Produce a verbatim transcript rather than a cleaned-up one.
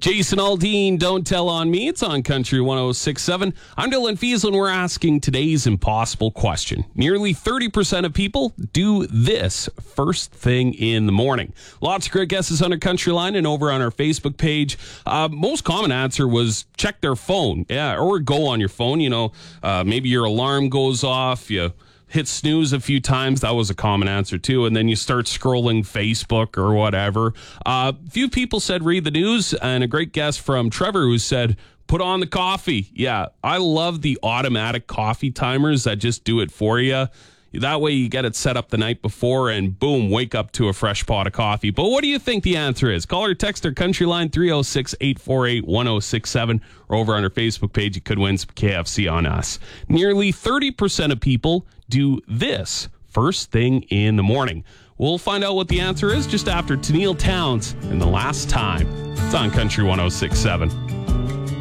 Jason Aldean, Don't Tell on Me. It's on Country one oh six point seven. I'm Dylan Fiesel, and we're asking today's impossible question. Nearly thirty percent of people do this first thing in the morning. Lots of great guesses on our Country Line and over on our Facebook page. Uh, most common answer was check their phone. Yeah, or go on your phone. You know, uh, maybe your alarm goes off. You hit snooze a few times. That was a common answer too. And then you start scrolling Facebook or whatever. A uh, few people said read the news, and a great guest from Trevor who said put on the coffee. Yeah, I love the automatic coffee timers that just do it for you. That way you get it set up the night before and boom, wake up to a fresh pot of coffee. But what do you think the answer is? Call or text our Country Line three oh six, eight four eight, one oh six seven, or over on our Facebook page. You could win some K F C on us. Nearly thirty percent of people do this first thing in the morning. We'll find out what the answer is just after Tennille Townes and The Last Time. It's on Country one oh six point seven.